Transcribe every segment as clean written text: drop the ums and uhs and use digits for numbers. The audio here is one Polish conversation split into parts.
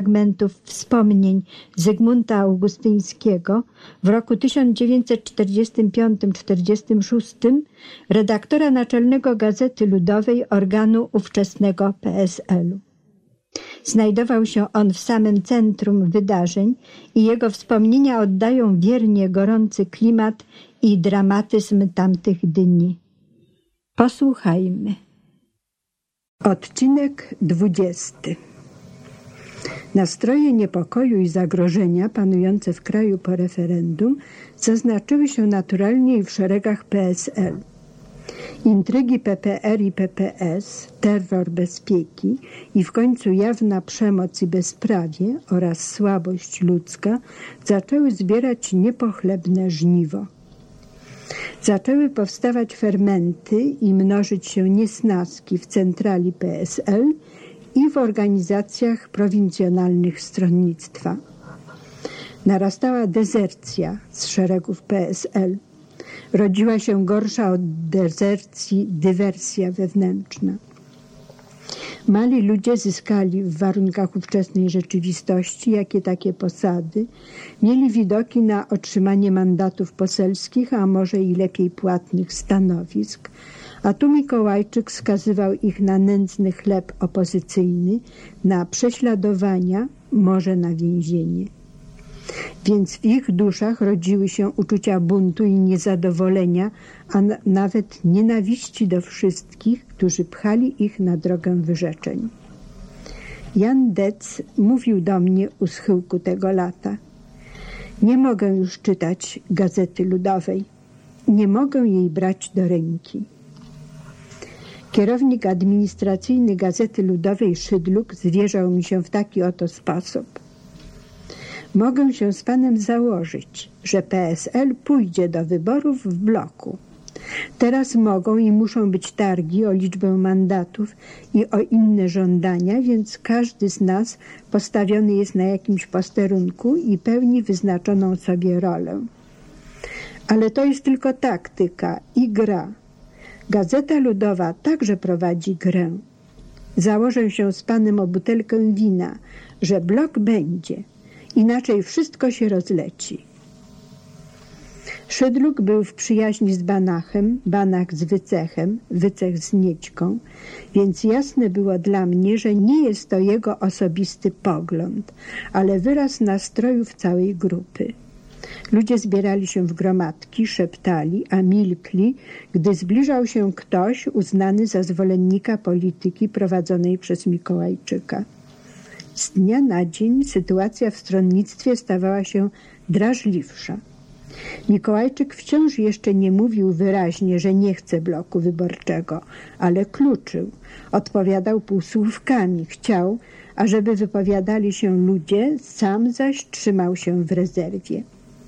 fragmentów wspomnień Zygmunta Augustyńskiego w roku 1945–46 redaktora naczelnego Gazety Ludowej, organu ówczesnego PSL-u. Znajdował się on w samym centrum wydarzeń i jego wspomnienia oddają wiernie gorący klimat i dramatyzm tamtych dni. Posłuchajmy. Odcinek 20. Nastroje niepokoju i zagrożenia panujące w kraju po referendum zaznaczyły się naturalnie i w szeregach PSL. Intrygi PPR i PPS, terror bezpieki i w końcu jawna przemoc i bezprawie oraz słabość ludzka zaczęły zbierać niepochlebne żniwo. Zaczęły powstawać fermenty i mnożyć się niesnaski w centrali PSL i w organizacjach prowincjonalnych stronnictwa. Narastała dezercja z szeregów PSL. Rodziła się gorsza od dezercji dywersja wewnętrzna. Mali ludzie zyskali w warunkach ówczesnej rzeczywistości, jakie takie posady, mieli widoki na otrzymanie mandatów poselskich, a może i lepiej płatnych stanowisk, a tu Mikołajczyk skazywał ich na nędzny chleb opozycyjny, na prześladowania, może na więzienie. Więc w ich duszach rodziły się uczucia buntu i niezadowolenia, a nawet nienawiści do wszystkich, którzy pchali ich na drogę wyrzeczeń. Jan Dec mówił do mnie u schyłku tego lata: nie mogę już czytać Gazety Ludowej, nie mogę jej brać do ręki. Kierownik administracyjny Gazety Ludowej Szydluk zwierzał mi się w taki oto sposób: mogę się z panem założyć, że PSL pójdzie do wyborów w bloku. Teraz mogą i muszą być targi o liczbę mandatów i o inne żądania, więc każdy z nas postawiony jest na jakimś posterunku i pełni wyznaczoną sobie rolę. Ale to jest tylko taktyka i gra. Gazeta Ludowa także prowadzi grę. Założę się z panem o butelkę wina, że blok będzie. Inaczej wszystko się rozleci. Szydluk był w przyjaźni z Banachem, Banach z Wycechem, Wycech z Niedźką, więc jasne było dla mnie, że nie jest to jego osobisty pogląd, ale wyraz nastrojów całej grupy. Ludzie zbierali się w gromadki, szeptali, a milkli, gdy zbliżał się ktoś uznany za zwolennika polityki prowadzonej przez Mikołajczyka. Z dnia na dzień sytuacja w stronnictwie stawała się drażliwsza. Mikołajczyk wciąż jeszcze nie mówił wyraźnie, że nie chce bloku wyborczego, ale kluczył, odpowiadał półsłówkami, chciał, ażeby wypowiadali się ludzie, sam zaś trzymał się w rezerwie.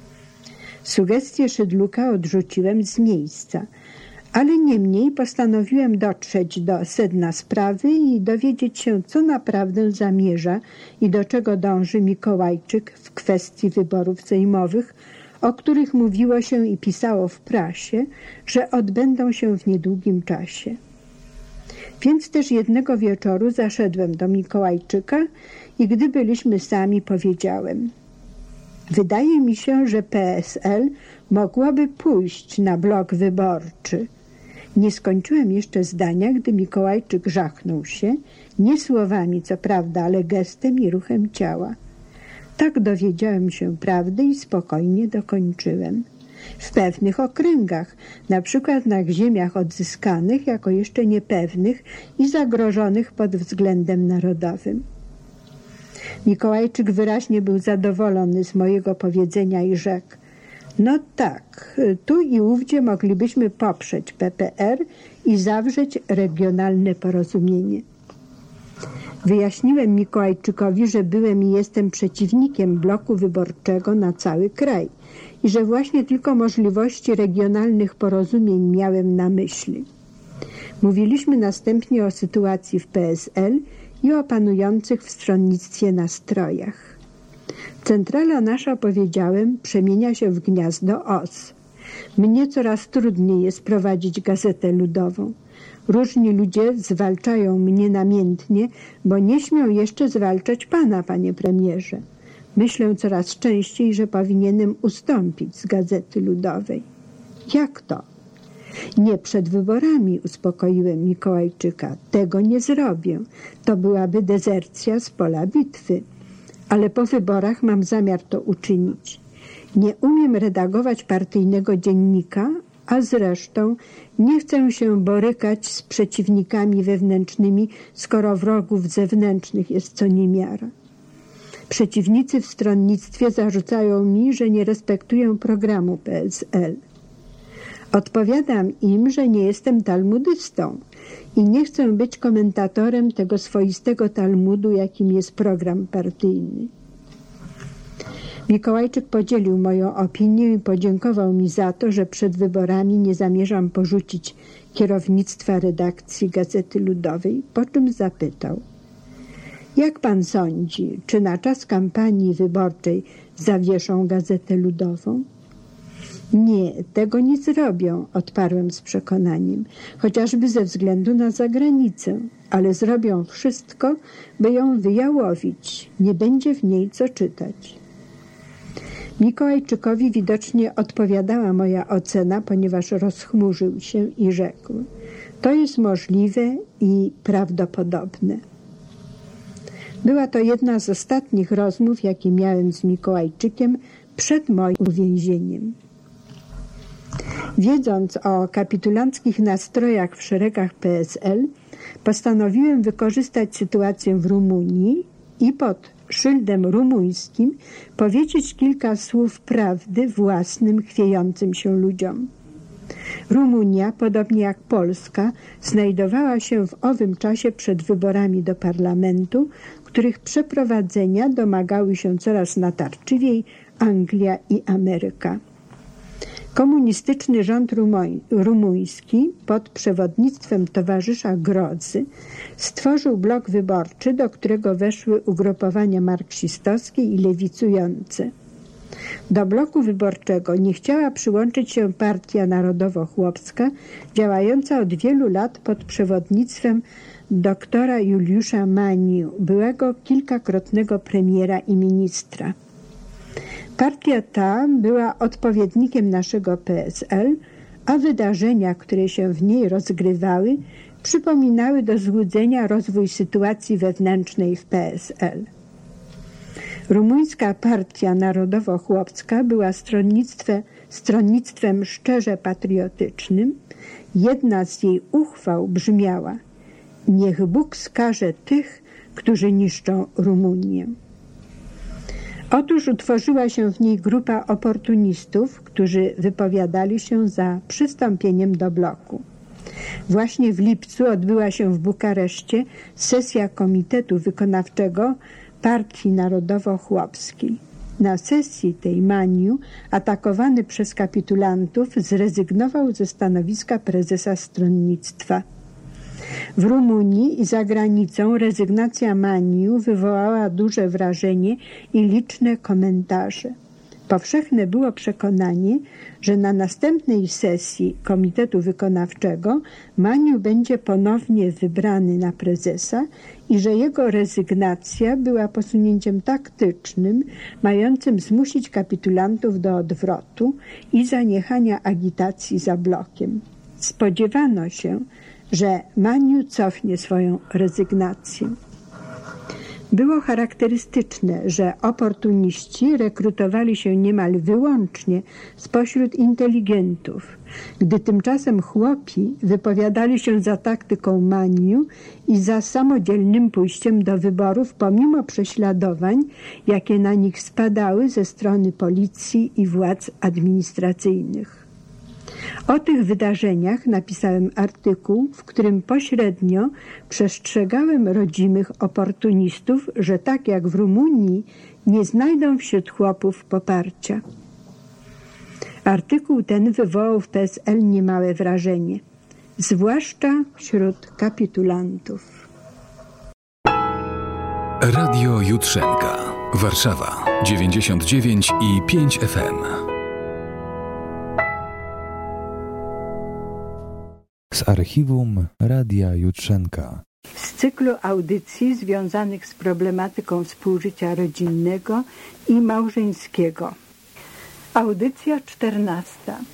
Sugestie Szydluka odrzuciłem z miejsca, ale niemniej postanowiłem dotrzeć do sedna sprawy i dowiedzieć się, co naprawdę zamierza i do czego dąży Mikołajczyk w kwestii wyborów sejmowych, o których mówiło się i pisało w prasie, że odbędą się w niedługim czasie. Więc też jednego wieczoru zaszedłem do Mikołajczyka i gdy byliśmy sami, powiedziałem: wydaje mi się, że PSL mogłaby pójść na blok wyborczy. Nie skończyłem jeszcze zdania, gdy Mikołajczyk żachnął się, nie słowami co prawda, ale gestem i ruchem ciała. Tak dowiedziałem się prawdy i spokojnie dokończyłem. W pewnych okręgach, na przykład na ziemiach odzyskanych jako jeszcze niepewnych i zagrożonych pod względem narodowym. Mikołajczyk wyraźnie był zadowolony z mojego powiedzenia i rzekł: no tak, tu i ówdzie moglibyśmy poprzeć PPR i zawrzeć regionalne porozumienie. Wyjaśniłem Mikołajczykowi, że byłem i jestem przeciwnikiem bloku wyborczego na cały kraj i że właśnie tylko możliwości regionalnych porozumień miałem na myśli. Mówiliśmy następnie o sytuacji w PSL i o panujących w stronnictwie nastrojach. Centrala nasza, powiedziałem, przemienia się w gniazdo os. Mnie coraz trudniej jest prowadzić Gazetę Ludową. Różni ludzie zwalczają mnie namiętnie, bo nie śmią jeszcze zwalczać pana, panie premierze. Myślę coraz częściej, że powinienem ustąpić z Gazety Ludowej. Jak to? Nie przed wyborami, uspokoiłem Mikołajczyka. Tego nie zrobię. To byłaby dezercja z pola bitwy. Ale po wyborach mam zamiar to uczynić. Nie umiem redagować partyjnego dziennika, a zresztą nie chcę się borykać z przeciwnikami wewnętrznymi, skoro wrogów zewnętrznych jest co niemiara. Przeciwnicy w stronnictwie zarzucają mi, że nie respektuję programu PSL. Odpowiadam im, że nie jestem talmudystą i nie chcę być komentatorem tego swoistego Talmudu, jakim jest program partyjny. Mikołajczyk podzielił moją opinię i podziękował mi za to, że przed wyborami nie zamierzam porzucić kierownictwa redakcji Gazety Ludowej, po czym zapytał: jak pan sądzi, czy na czas kampanii wyborczej zawieszą Gazetę Ludową? Nie, tego nie zrobią, odparłem z przekonaniem, chociażby ze względu na zagranicę, ale zrobią wszystko, by ją wyjałowić. Nie będzie w niej co czytać. Mikołajczykowi widocznie odpowiadała moja ocena, ponieważ rozchmurzył się i rzekł: to jest możliwe i prawdopodobne. Była to jedna z ostatnich rozmów, jakie miałem z Mikołajczykiem przed moim uwięzieniem. Wiedząc o kapitulanckich nastrojach w szeregach PSL, postanowiłem wykorzystać sytuację w Rumunii i pod szyldem rumuńskim powiedzieć kilka słów prawdy własnym, chwiejącym się ludziom. Rumunia, podobnie jak Polska, znajdowała się w owym czasie przed wyborami do parlamentu, których przeprowadzenia domagały się coraz natarczywiej Anglia i Ameryka. Komunistyczny rząd rumuński pod przewodnictwem towarzysza Grodzy stworzył blok wyborczy, do którego weszły ugrupowania marksistowskie i lewicujące. Do bloku wyborczego nie chciała przyłączyć się Partia Narodowo-Chłopska, działająca od wielu lat pod przewodnictwem doktora Juliusza Maniu, byłego kilkakrotnego premiera i ministra. Partia ta była odpowiednikiem naszego PSL, a wydarzenia, które się w niej rozgrywały, przypominały do złudzenia rozwój sytuacji wewnętrznej w PSL. Rumuńska Partia Narodowo-Chłopska była stronnictwem szczerze patriotycznym. Jedna z jej uchwał brzmiała: niech Bóg skarze tych, którzy niszczą Rumunię. Otóż utworzyła się w niej grupa oportunistów, którzy wypowiadali się za przystąpieniem do bloku. Właśnie w lipcu odbyła się w Bukareszcie sesja Komitetu Wykonawczego Partii Narodowo-Chłopskiej. Na sesji tej Maniu, atakowany przez kapitulantów, zrezygnował ze stanowiska prezesa stronnictwa. W Rumunii i za granicą rezygnacja Maniu wywołała duże wrażenie i liczne komentarze. Powszechne było przekonanie, że na następnej sesji Komitetu Wykonawczego Maniu będzie ponownie wybrany na prezesa i że jego rezygnacja była posunięciem taktycznym, mającym zmusić kapitulantów do odwrotu i zaniechania agitacji za blokiem. Spodziewano się, że Maniu cofnie swoją rezygnację. Było charakterystyczne, że oportuniści rekrutowali się niemal wyłącznie spośród inteligentów, gdy tymczasem chłopi wypowiadali się za taktyką Maniu i za samodzielnym pójściem do wyborów pomimo prześladowań, jakie na nich spadały ze strony policji i władz administracyjnych. O tych wydarzeniach napisałem artykuł, w którym pośrednio przestrzegałem rodzimych oportunistów, że tak jak w Rumunii nie znajdą wśród chłopów poparcia. Artykuł ten wywołał w PSL niemałe wrażenie, zwłaszcza wśród kapitulantów. Radio Jutrzenka, Warszawa 99,5 FM. z archiwum Radia Jutrzenka. Z cyklu audycji związanych z problematyką współżycia rodzinnego i małżeńskiego. Audycja 14.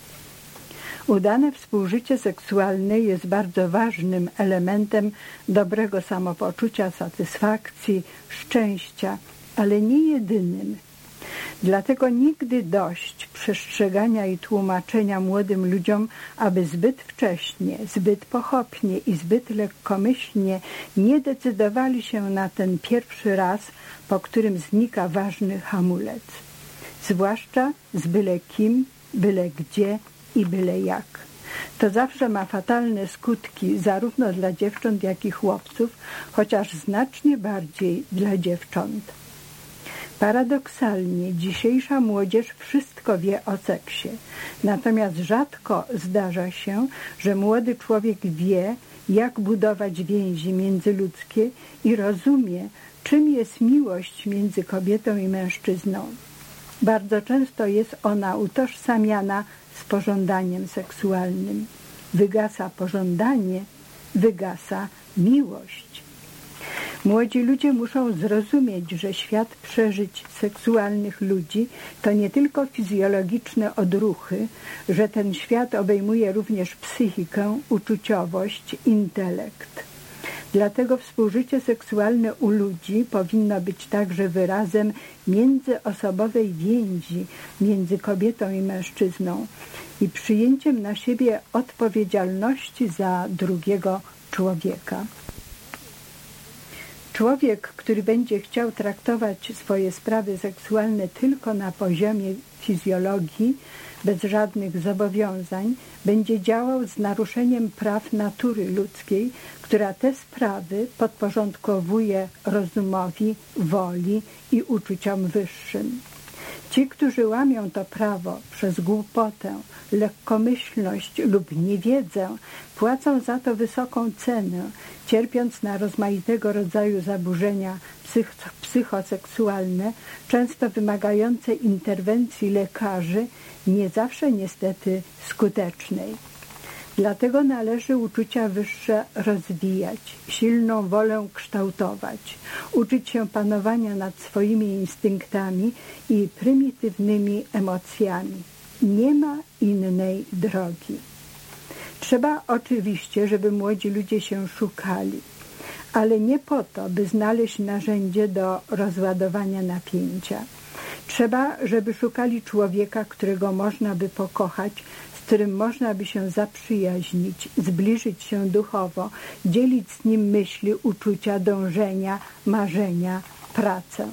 Udane współżycie seksualne jest bardzo ważnym elementem dobrego samopoczucia, satysfakcji, szczęścia, ale nie jedynym. Dlatego nigdy dość przestrzegania i tłumaczenia młodym ludziom, aby zbyt wcześnie, zbyt pochopnie i zbyt lekkomyślnie nie decydowali się na ten pierwszy raz, po którym znika ważny hamulec. Zwłaszcza z byle kim, byle gdzie i byle jak. To zawsze ma fatalne skutki zarówno dla dziewcząt, jak i chłopców, chociaż znacznie bardziej dla dziewcząt. Paradoksalnie dzisiejsza młodzież wszystko wie o seksie, natomiast rzadko zdarza się, że młody człowiek wie, jak budować więzi międzyludzkie i rozumie, czym jest miłość między kobietą i mężczyzną. Bardzo często jest ona utożsamiana z pożądaniem seksualnym. Wygasa pożądanie, wygasa miłość. Młodzi ludzie muszą zrozumieć, że świat przeżyć seksualnych ludzi to nie tylko fizjologiczne odruchy, że ten świat obejmuje również psychikę, uczuciowość, intelekt. Dlatego współżycie seksualne u ludzi powinno być także wyrazem międzyosobowej więzi między kobietą i mężczyzną i przyjęciem na siebie odpowiedzialności za drugiego człowieka. Człowiek, który będzie chciał traktować swoje sprawy seksualne tylko na poziomie fizjologii, bez żadnych zobowiązań, będzie działał z naruszeniem praw natury ludzkiej, która te sprawy podporządkowuje rozumowi, woli i uczuciom wyższym. Ci, którzy łamią to prawo przez głupotę, lekkomyślność lub niewiedzę, płacą za to wysoką cenę, cierpiąc na rozmaitego rodzaju zaburzenia psychoseksualne, często wymagające interwencji lekarzy, nie zawsze niestety skutecznej. Dlatego należy uczucia wyższe rozwijać, silną wolę kształtować, uczyć się panowania nad swoimi instynktami i prymitywnymi emocjami. Nie ma innej drogi. Trzeba oczywiście, żeby młodzi ludzie się szukali, ale nie po to, by znaleźć narzędzie do rozładowania napięcia. Trzeba, żeby szukali człowieka, którego można by pokochać, z którym można by się zaprzyjaźnić, zbliżyć się duchowo, dzielić z nim myśli, uczucia, dążenia, marzenia, pracę.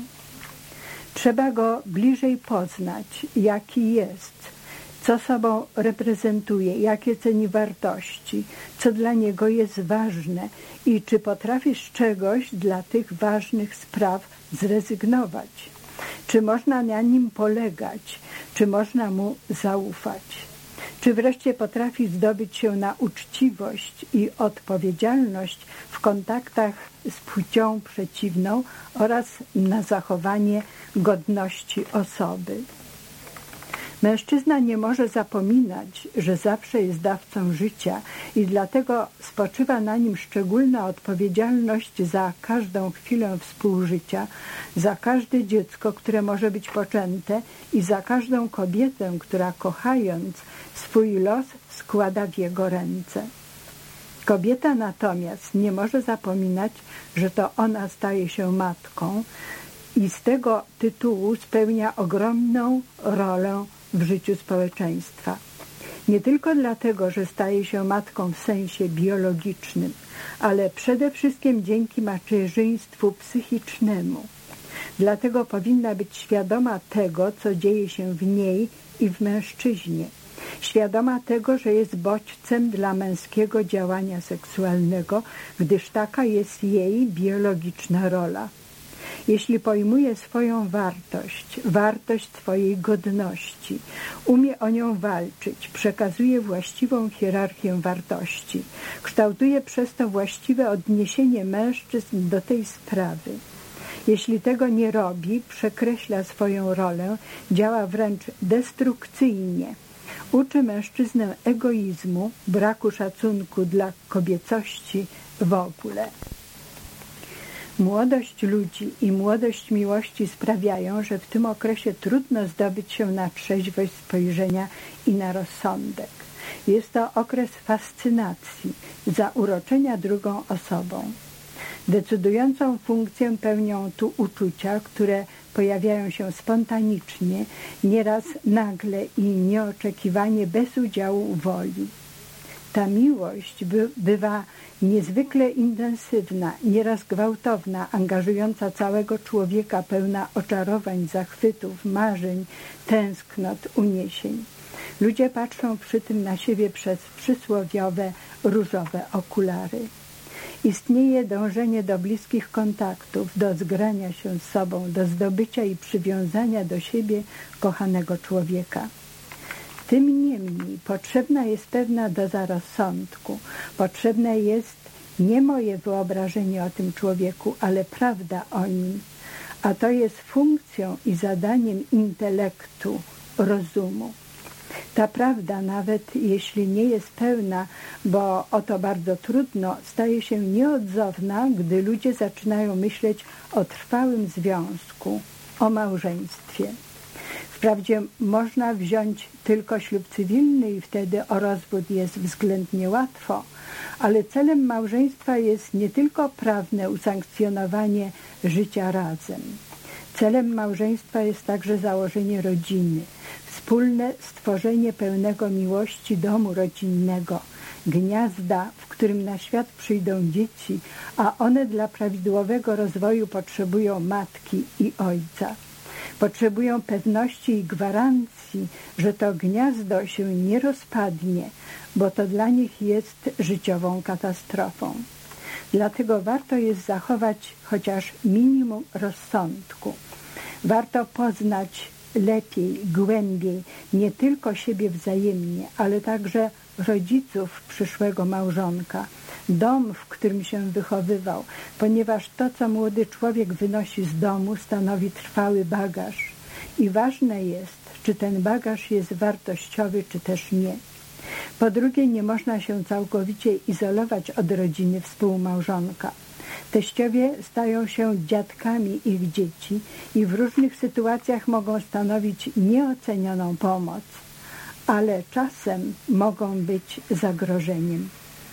Trzeba go bliżej poznać, jaki jest, co sobą reprezentuje, jakie ceni wartości, co dla niego jest ważne i czy potrafi z czegoś dla tych ważnych spraw zrezygnować. Czy można na nim polegać, czy można mu zaufać. Czy wreszcie potrafi zdobyć się na uczciwość i odpowiedzialność w kontaktach z płcią przeciwną oraz na zachowanie godności osoby. Mężczyzna nie może zapominać, że zawsze jest dawcą życia i dlatego spoczywa na nim szczególna odpowiedzialność za każdą chwilę współżycia, za każde dziecko, które może być poczęte i za każdą kobietę, która kochając swój los składa w jego ręce. Kobieta natomiast nie może zapominać, że to ona staje się matką i z tego tytułu spełnia ogromną rolę w życiu społeczeństwa. Nie tylko dlatego, że staje się matką w sensie biologicznym, ale przede wszystkim dzięki macierzyństwu psychicznemu. Dlatego powinna być świadoma tego, co dzieje się w niej i w mężczyźnie. Świadoma tego, że jest bodźcem dla męskiego działania seksualnego, gdyż taka jest jej biologiczna rola. Jeśli pojmuje swoją wartość swojej godności, umie o nią walczyć, przekazuje właściwą hierarchię wartości, kształtuje przez to właściwe odniesienie mężczyzn do tej sprawy. Jeśli tego nie robi, przekreśla swoją rolę, działa wręcz destrukcyjnie, Uczy mężczyznę egoizmu, braku szacunku dla kobiecości w ogóle. Młodość ludzi i młodość miłości sprawiają, że w tym okresie trudno zdobyć się na trzeźwość spojrzenia i na rozsądek. Jest to okres fascynacji, zauroczenia drugą osobą. Decydującą funkcję pełnią tu uczucia, które pojawiają się spontanicznie, nieraz nagle i nieoczekiwanie bez udziału woli. Ta miłość bywa niezwykle intensywna, nieraz gwałtowna, angażująca całego człowieka, pełna oczarowań, zachwytów, marzeń, tęsknot, uniesień. Ludzie patrzą przy tym na siebie przez przysłowiowe różowe okulary. Istnieje dążenie do bliskich kontaktów, do zgrania się z sobą, do zdobycia i przywiązania do siebie kochanego człowieka. Tym niemniej potrzebna jest pewna doza rozsądku. Potrzebne jest nie moje wyobrażenie o tym człowieku, ale prawda o nim. A to jest funkcją i zadaniem intelektu, rozumu. Ta prawda, nawet jeśli nie jest pełna, bo o to bardzo trudno, staje się nieodzowna, gdy ludzie zaczynają myśleć o trwałym związku, o małżeństwie. Wprawdzie można wziąć tylko ślub cywilny i wtedy o rozwód jest względnie łatwo, ale celem małżeństwa jest nie tylko prawne usankcjonowanie życia razem. Celem małżeństwa jest także założenie rodziny, wspólne stworzenie pełnego miłości domu rodzinnego, gniazda, w którym na świat przyjdą dzieci, a one dla prawidłowego rozwoju potrzebują matki i ojca. Potrzebują pewności i gwarancji, że to gniazdo się nie rozpadnie, bo to dla nich jest życiową katastrofą. Dlatego warto jest zachować chociaż minimum rozsądku. Warto poznać lepiej, głębiej nie tylko siebie wzajemnie, ale także rodziców przyszłego małżonka, dom, w którym się wychowywał, ponieważ to, co młody człowiek wynosi z domu, stanowi trwały bagaż. I ważne jest, czy ten bagaż jest wartościowy, czy też nie. Po drugie, nie można się całkowicie izolować od rodziny współmałżonka. Teściowie stają się dziadkami ich dzieci i w różnych sytuacjach mogą stanowić nieocenioną pomoc, ale czasem mogą być zagrożeniem.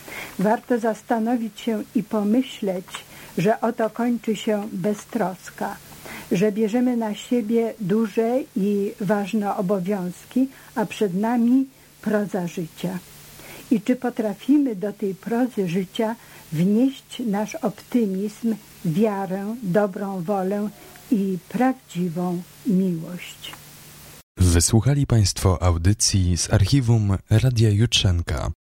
Warto zastanowić się i pomyśleć, że oto kończy się beztroska, że bierzemy na siebie duże i ważne obowiązki, a przed nami proza życia. I czy potrafimy do tej prozy życia wnieść nasz optymizm, wiarę, dobrą wolę i prawdziwą miłość. Wysłuchali Państwo audycji z archiwum Radia Jutrzenka.